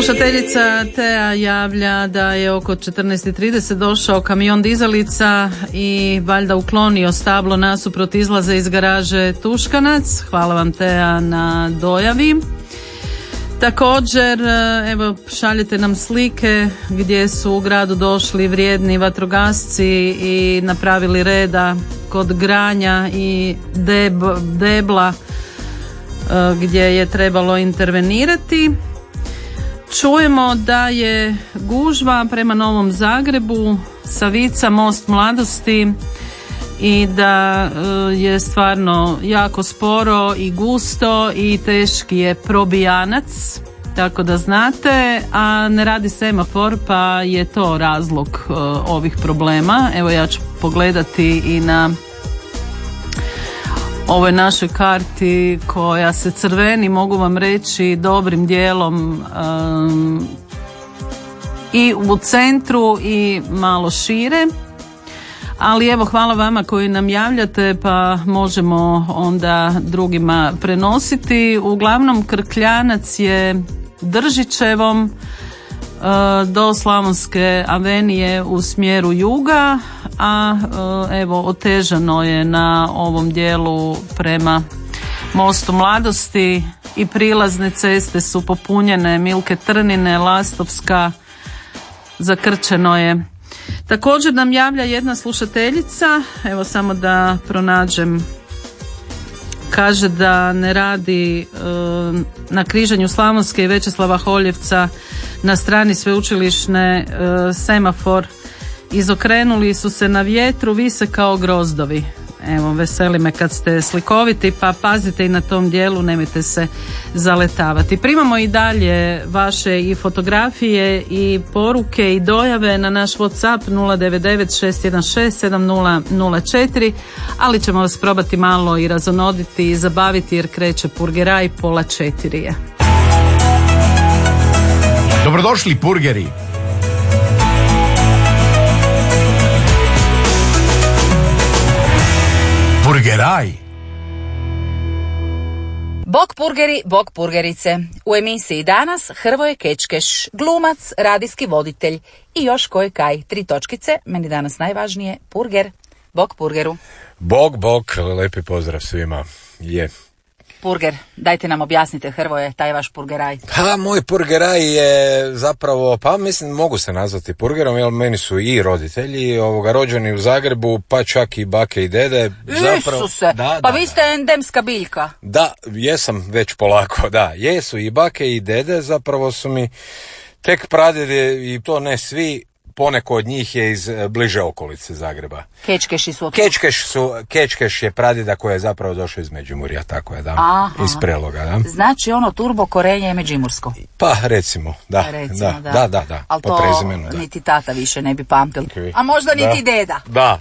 Slušateljica Teja javlja da je oko 14:30 došao kamion dizalica i valjda uklonio stablo nasuprot izlaza iz garaže Tuškanac. Hvala vam, Teja, na dojavi. Također, evo, šaljete nam slike gdje su u gradu došli vrijedni vatrogasci i napravili reda kod granja i debla gdje je trebalo intervenirati. Čujemo da je gužva prema Novom Zagrebu, Savica, Most Mladosti i da je stvarno jako sporo i gusto i teški je probijanac, tako da znate, a ne radi semafor pa je to razlog ovih problema. Evo, ja ću pogledati i na ovoj našoj karti koja se crveni, mogu vam reći, dobrim dijelom i u centru i malo šire. Ali evo, hvala vama koji nam javljate pa možemo onda drugima prenositi. Uglavnom, Krkljanac je Držićevom do Slavonske avenije u smjeru juga, a evo, otežano je na ovom dijelu prema Mostu Mladosti i prilazne ceste su popunjene, Milke Trnine, Lastovska, zakrčeno je. Također nam javlja jedna slušateljica, evo samo da pronađem, kaže da ne radi na križanju Slavonske i Večeslava Holjevca na strani sveučilišne semafor, izokrenuli su se na vjetru, vise kao grozdovi. Evo, veseli me kad ste slikoviti, pa pazite i na tom dijelu, nemojte se zaletavati. Primamo i dalje vaše i fotografije i poruke i dojave na naš WhatsApp 099-616-7004, ali ćemo vas probati malo i razonoditi i zabaviti jer kreće Purgeraj, 3:30 je. Dobrodošli Purgeri! Purgeraj! Bog purgeri, bog purgerice. U emisiji danas Hrvoje Kečkeš, glumac, radijski voditelj i još koje kaj. 3 točkice, meni danas najvažnije, purger. Bog purgeru. Bog, lepi pozdrav svima. Je. Purger, dajte nam objasnite, Hrvoje, taj vaš purgeraj. Pa, moj purgeraj je zapravo, pa mislim, mogu se nazvati purgerom, jer meni su i roditelji rođeni u Zagrebu, pa čak i bake i dede. Zapravo, Isuse, pa vi ste endemska biljka. Da, jesam već polako, da. Jesu i bake i dede, zapravo su mi tek pradjede, i to ne svi, poneko od njih je iz bliže okolice Zagreba. Kečkeši su Kečkeš je pradjeda koja je zapravo došla iz Međimurja, tako je, da. Aha. Iz Preloga, da. Znači ono turbo korenje je međimursko. Pa recimo, da. Da. Ali po to prezimenu, da. niti tata više ne bi pamtili. Okay. A možda niti deda.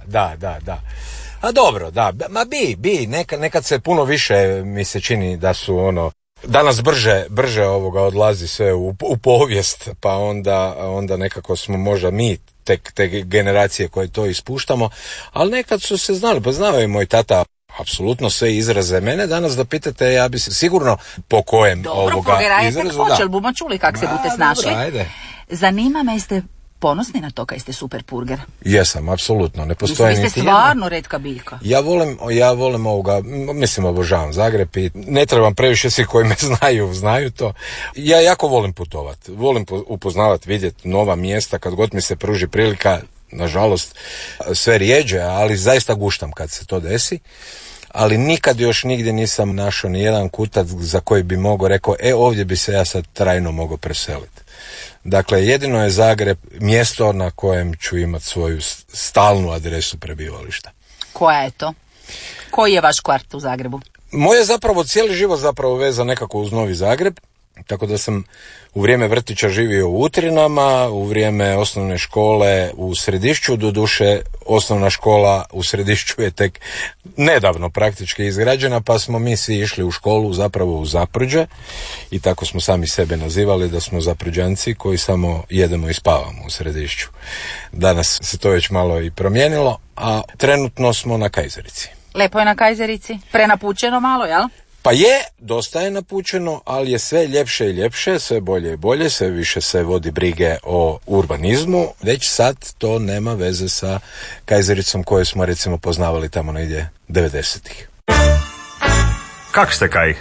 Da. A dobro, da. Ma bi. Nekad se puno više mi se čini da su danas brže odlazi sve u povijest, pa onda nekako smo možda mi te generacije koje to ispuštamo, ali nekad su se znali, poznavaju moj tata apsolutno sve izraze. Mene danas da pitate, ja bi se sigurno po kojem izrazu. Dobro, tek bumo čuli kak se budete snašli. Dobro, ajde. Zanima me, jeste ponosni na to kaj ste super purger? Jesam, apsolutno. Ne postoji niti jedno. Vi ste stvarno retka biljka. Ja volim mislim, obožavam Zagreb i ne trebam previše, svi koji me znaju to. Ja jako volim putovati. Volim upoznavati, vidjeti nova mjesta kad god mi se pruži prilika, nažalost sve rijeđe, ali zaista guštam kad se to desi. Ali nikad još nigdje nisam našao ni jedan kutac za koji bi mogao rekao, ovdje bi se ja sad trajno mogao preseliti. Dakle, jedino je Zagreb mjesto na kojem ću imati svoju stalnu adresu prebivališta. Koja je to? Koji je vaš kvart u Zagrebu? Moj je zapravo cijeli život vezan nekako uz Novi Zagreb, tako da sam u vrijeme vrtića živio u Utrinama, u vrijeme osnovne škole u Središću, doduše osnovna škola u Središću je tek nedavno praktički izgrađena, pa smo mi svi išli u školu zapravo u Zapruđe i tako smo sami sebe nazivali da smo Zapruđanci koji samo jedemo i spavamo u Središću. Danas se to već malo i promijenilo, a trenutno smo na Kajzerici. Lepo je na Kajzerici, prenapučeno malo, jel? Pa je, dosta je napučeno, ali je sve ljepše i ljepše, sve bolje i bolje, sve više se vodi brige o urbanizmu. Već sad to nema veze sa Kajzericom koju smo recimo poznavali tamo negdje 90-ih. Kak ste kaj?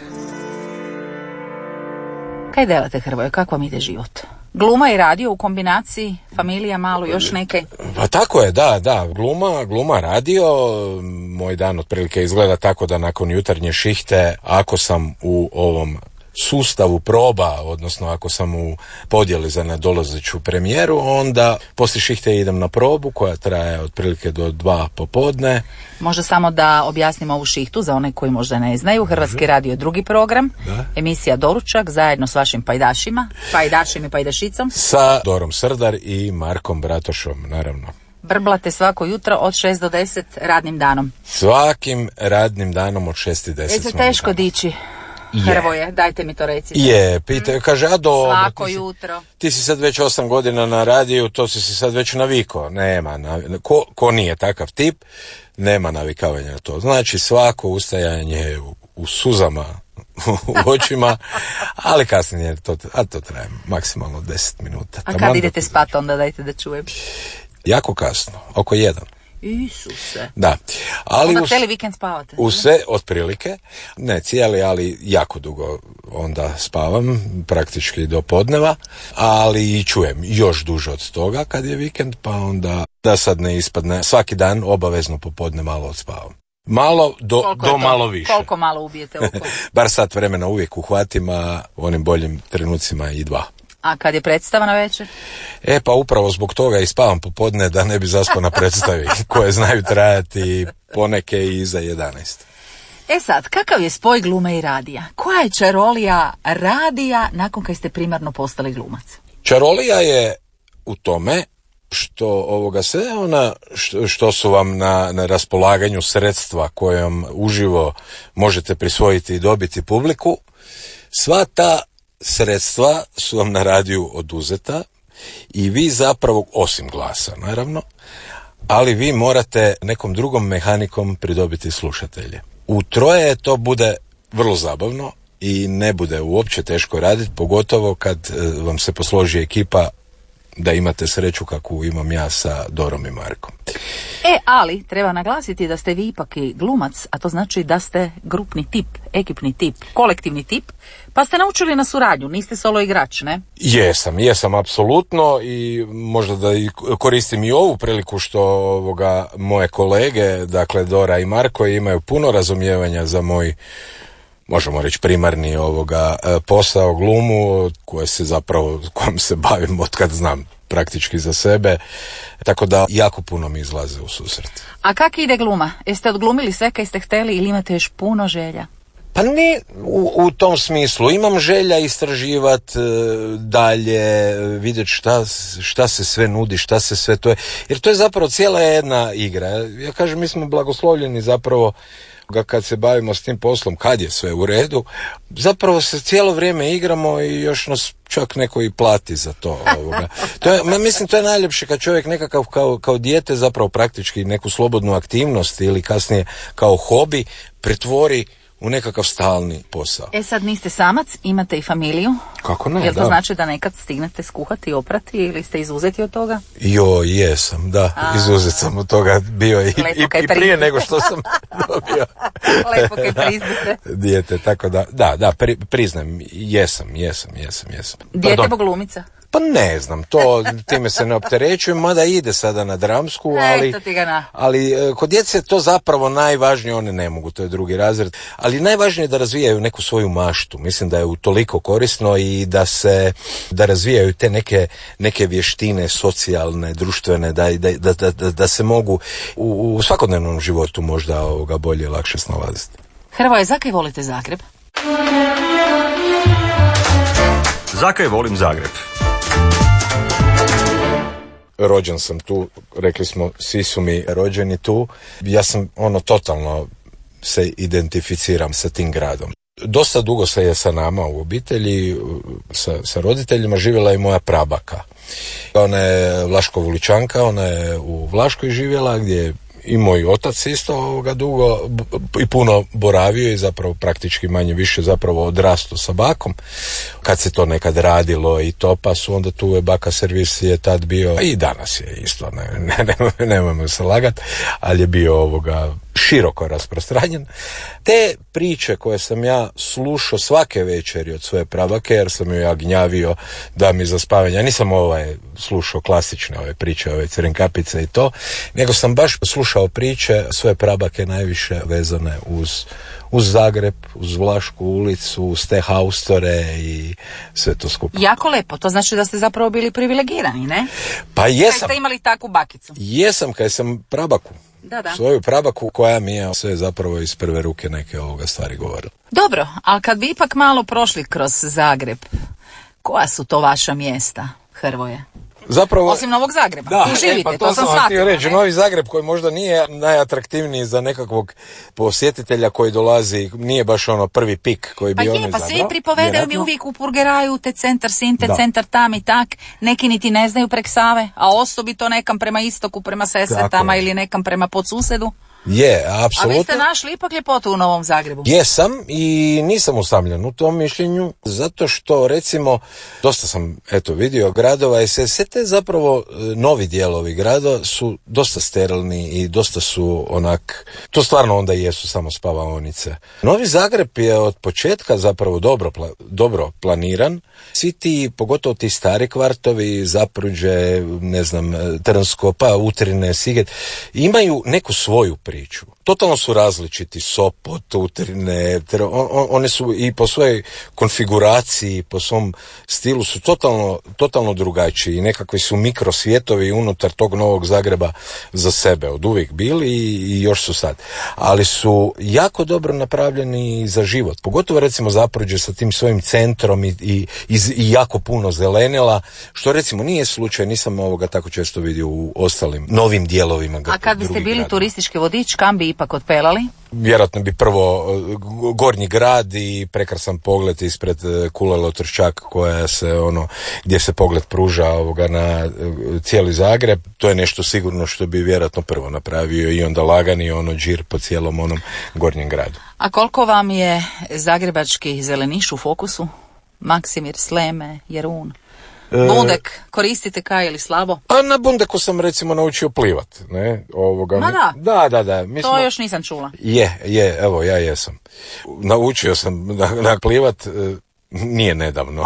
Kaj delate, Hrvoje, kak vam ide život? Gluma i radio u kombinaciji, familija malo, još neke? Pa tako je, da, gluma, radio. Moj dan otprilike izgleda tako da nakon jutarnje šihte, ako sam u ovom sustavu proba, odnosno ako sam u podjeli za nadolazeću premijeru, onda poslije šihte idem na probu koja traje otprilike do 2 popodne. Možda samo da objasnimo ovu šihtu za one koji možda ne znaju. Hrvatski radio je drugi program, emisija Doručak zajedno s vašim pajdašima, pajdašim i pajdašicom. Sa Dorom Srdar i Markom Bratošom, naravno. Brblate svako jutro od 6 do 10 radnim danom. Svakim radnim danom od 6 i 10. Je se teško dići? Hrvoje, dajte mi to recite. Je, kaže, a dobro. Svako jutro. Ti si sad već 8 godina na radiju, to si se sad već navikao. Nema, ko nije takav tip, nema navikavanja na to. Znači svako ustajanje u suzama, u očima, ali kasnije to traje maksimalno 10 minuta. A kad idete spat onda dajte da čujem? Jako kasno, oko 1. Isuse. Da. Ali onda cijeli vikend spavate? Otprilike. Ne cijeli, ali jako dugo onda spavam, praktički do podneva, ali i čujem još duže od toga kad je vikend, pa onda da sad ne ispadne, svaki dan obavezno popodne malo odspavam. Malo do malo više. Koliko malo ubijete oko? Bar sat vremena uvijek uhvatim, a u onim boljim trenucima i 2. A kad je predstava na večer? Pa upravo zbog toga i spavam popodne da ne bi zaspao na predstavi koje znaju trajati poneke i iza 11. Sad, kakav je spoj glume i radija? Koja je čarolija radija nakon kad ste primarno postali glumac? Čarolija je u tome što sve što su vam na raspolaganju sredstva kojom uživo možete prisvojiti i dobiti publiku, sva ta sredstva su vam na radiju oduzeta i vi zapravo, osim glasa naravno, ali vi morate nekom drugom mehanikom pridobiti slušatelje. U troje to bude vrlo zabavno i ne bude uopće teško raditi, pogotovo kad vam se posloži ekipa da imate sreću kakvu imam ja sa Dorom i Markom. Ali treba naglasiti da ste vi ipak i glumac, a to znači da ste grupni tip, ekipni tip, kolektivni tip, pa ste naučili na suradnju, niste solo igrač, ne? Jesam, apsolutno, i možda da koristim i ovu priliku što moje kolege, dakle Dora i Marko, imaju puno razumijevanja za moj, možemo reći, primarni posao, glumu, kojom se bavim od kad znam praktički za sebe, tako da jako puno mi izlaze u susret. A kak ide gluma? Jeste odglumili sve kaj ste htjeli ili imate još puno želja? Pa ne u tom smislu. Imam želja istraživati dalje, vidjeti šta se sve nudi, šta se sve to je. Jer to je zapravo cijela jedna igra. Ja kažem, mi smo blagoslovljeni zapravo kad se bavimo s tim poslom, kad je sve u redu, zapravo se cijelo vrijeme igramo i još nas čak neko i plati za to. Mislim, to je najljepše kad čovjek nekakav kao dijete zapravo praktički neku slobodnu aktivnost ili kasnije kao hobi pretvori u nekakav stalni posao. Sad niste samac, imate i familiju. Kako ne, Jel to znači da nekad stignete skuhati i oprati ili ste izuzeti od toga? Jesam, da. Izuzet sam od toga bio i prije nego što sam dobio. Lepo kaj priznate. Dijete, tako da, priznam, jesam. Dijete glumica? Pa ne znam, time se ne opterećujem, mada ide sada na dramsku, ali kod djece je to zapravo najvažnije, one ne mogu, to je drugi razred, ali najvažnije je da razvijaju neku svoju maštu, mislim da je utoliko korisno i da razvijaju te neke vještine socijalne, društvene, da se mogu u svakodnevnom životu možda bolje i lakše snalaziti. Hrvoje, zakaj volite Zagreb? Zakaj volim Zagreb? Rođen sam tu, rekli smo, svi su mi rođeni tu. Ja sam totalno se identificiram sa tim gradom. Dosta dugo se je sa nama u obitelji, sa roditeljima živjela i moja prabaka. Ona je Vlaško-Vuličanka, ona je u Vlaškoj živjela gdje je i moj otac isto dugo i puno boravio i zapravo praktički manje više zapravo odrastao sa bakom. Kad se to nekad radilo i to, pa su onda tu je baka servis je tad bio, i danas je isto, nemojmo se lagat, ali je bio široko rasprostranjen. Te priče koje sam ja slušao svake večeri od svoje prabake, jer sam joj ja gnjavio da mi za spavanje, ja nisam slušao klasične ove priče, ove Crvenkapice i to, nego sam baš slušao priče svoje prabake najviše vezane uz Zagreb, uz Vlašku ulicu, uz te haustore i sve to skupa. Jako lepo, to znači da ste zapravo bili privilegirani, ne? Pa jesam. Kad ste imali takvu bakicu? Jesam, kad sam prabaku. Da. Svoju prabaku koja mi je sve zapravo iz prve ruke neke stvari govorila. Dobro, ali kad bi ipak malo prošli kroz Zagreb, koja su to vaša mjesta, Hrvoje? Zapravo, osim Novog Zagreba, da, tu živite, pa to sam htio shvatila. reći, Novi Zagreb koji možda nije najatraktivniji za nekakvog posjetitelja koji dolazi, nije baš prvi pik koji bi on izabrao. Pa svi pripovedaju mi uvijek u Purgeraju, te centar sin, te centar tam i tak, neki niti ne znaju prek Save, a osobito nekam prema istoku, prema Sesvetama ili nekam prema podsusedu. Je, apsolutno. A vi ste našli ipak ljepotu u Novom Zagrebu? Jesam i nisam usamljen u tom mišljenju, zato što recimo, dosta sam vidio gradova i sve te zapravo novi dijelovi grada su dosta sterilni i dosta su to stvarno onda jesu samo spavaonice. Novi Zagreb je od početka zapravo dobro planiran. Svi ti, pogotovo ti stari kvartovi, Zapruđe, Trnsko, pa Utrine, Siget, imaju neku svoju priču. Totalno su različiti, Sopot, Utrine, one su i po svojoj konfiguraciji, po svom stilu su totalno drugačiji i nekakvi su mikrosvjetovi unutar tog Novog Zagreba za sebe, od uvijek bili i još su sad. Ali su jako dobro napravljeni za život. Pogotovo recimo Zapruđe sa tim svojim centrom i jako puno zelenila, što recimo nije slučaj, nisam tako često vidio u ostalim novim dijelovima. A kad biste bili turistički vodič, kam bi ipak otpelali? Vjerojatno bi prvo Gornji grad i prekrasan pogled ispred Kule Lotrščak koja se gdje se pogled pruža na cijeli Zagreb. To je nešto sigurno što bi vjerojatno prvo napravio i onda lagani džir po cijelom Gornjem gradu. A koliko vam je zagrebački zeleniš u fokusu? Maksimir, Sleme, Jerun? Bundek, koristite kaj ili slabo? A na Bundeku sam recimo naučio plivat, ne? Da. To još nisam čula. Evo, ja jesam. Naučio sam na plivat, nije nedavno,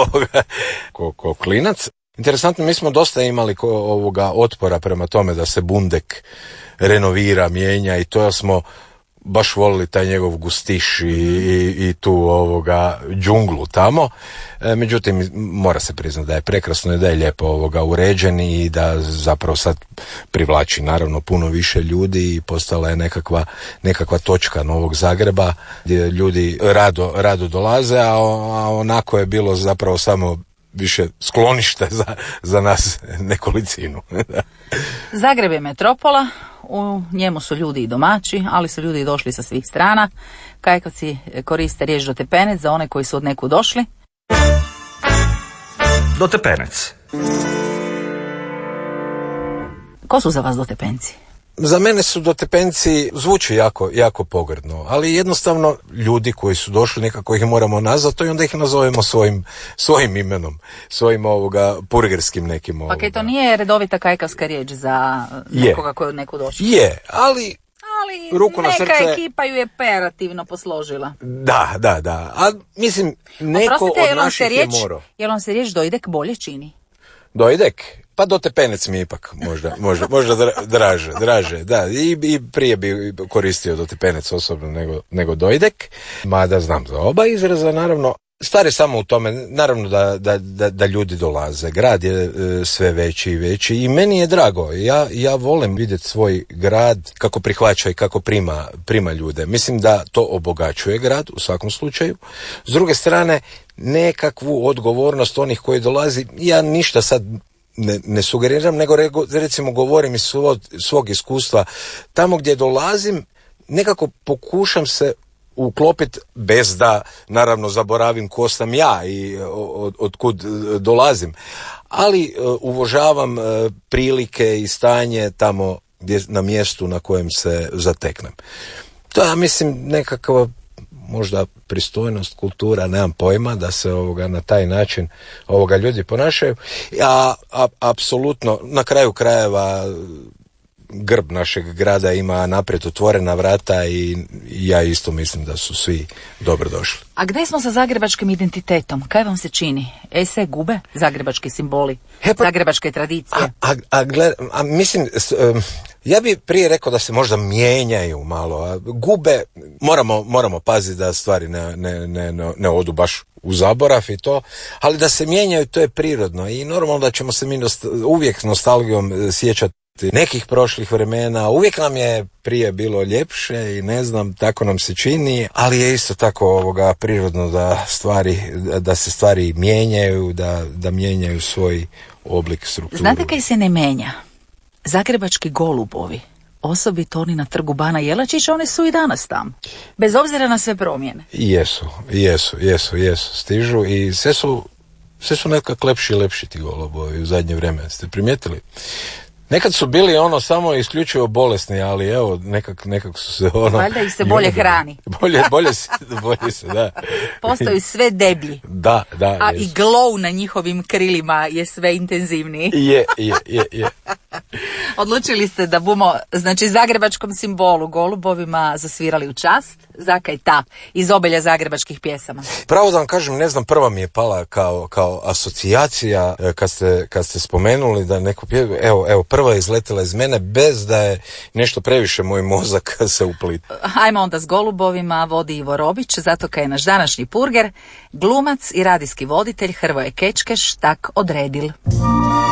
ko klinac. Interesantno, mi smo dosta imali otpora prema tome da se Bundek renovira, mijenja i to smo baš volili taj njegov gustiš i tu džunglu tamo. Međutim, mora se priznati da je prekrasno i da je lijepo uređen i da zapravo sad privlači naravno puno više ljudi i postala je nekakva točka Novog Zagreba gdje ljudi rado dolaze, a onako je bilo zapravo samo više sklonište za nas nekolicinu. Zagreb je metropola, u njemu su ljudi i domaći, ali su ljudi došli sa svih strana. Kajkavci koriste riječ dotepenec za one koji su od neku došli. Dotepenec. Ko su za vas dotepenci? Za mene su dotepenci, zvuči jako pogrdno, ali jednostavno ljudi koji su došli, nekako ih moramo nazvati i onda ih nazovemo svojim imenom, svojim purgerskim nekim. Pa kaj to nije redovita kajkavska riječ za nekoga koji je od neku došli? Je, ali ruku na neka srce, ekipa ju je operativno posložila. Da. A mislim, neko od naših je morao. Jel vam se riječ dojdek bolje čini? Dojdek? Pa dotepenec mi ipak možda draže, da. I prije bi koristio dotepenec osobno nego dojdek, mada znam za oba izraza, naravno. Stvar je samo u tome, naravno da ljudi dolaze, grad je sve veći i veći i meni je drago, ja volim vidjeti svoj grad kako prihvaća i kako prima ljude. Mislim da to obogaćuje grad u svakom slučaju. S druge strane, nekakvu odgovornost onih koji dolazi, ja ništa sad ne sugeriram, nego recimo govorim iz svog iskustva. Tamo gdje dolazim, nekako pokušam se uklopiti bez da naravno zaboravim ko sam ja i od kud dolazim. Ali uvažavam prilike i stanje tamo na mjestu na kojem se zateknem. To ja mislim nekakva možda pristojnost, kultura, nemam pojma da se na taj način ljudi ponašaju. A apsolutno, na kraju krajeva, grb našeg grada ima naprijed otvorena vrata i ja isto mislim da su svi dobrodošli. A gdje smo sa zagrebačkim identitetom? Kaj vam se čini? Se gube zagrebački simboli, zagrebačke tradicije? Mislim, ja bih prije rekao da se možda mijenjaju malo. Gube, moramo paziti da stvari ne odu baš u zaborav i to, ali da se mijenjaju, to je prirodno i normalno da ćemo se mi uvijek nostalgijom sjećati nekih prošlih vremena. Uvijek nam je prije bilo ljepše i ne znam, tako nam se čini, ali je isto tako prirodno da se stvari mijenjaju, da mijenjaju svoj oblik, strukturu. Znate kaj se ne mijenja? Zagrebački golubovi, osobito oni na trgu Bana Jelačića, oni su i danas tam, bez obzira na sve promjene. Jesu, stižu i sve su nekak lepši ti golubovi u zadnje vrijeme, ste primijetili? Nekad su bili samo isključivo bolesni, ali evo, nekak su se valjda ih se bolje hrani. Bolje se, da. Postaju sve deblji. Da. A i glow na njihovim krilima je sve intenzivniji. Je. Odlučili ste da bumo, znači, zagrebačkom simbolu, golubovima, zasvirali u čast. Zakaj ta iz obelja zagrebačkih pjesama? Pravo da vam kažem, ne znam, prva mi je pala kao asocijacija kad ste spomenuli da neko pjevu. Evo, prva je izletela iz mene bez da je nešto previše moj mozak se uplita. Hajmo onda s golubovima, vodi Ivo Robić, zato kaj je naš današnji purger, glumac i radijski voditelj Hrvoje Kečkeš tak odredil.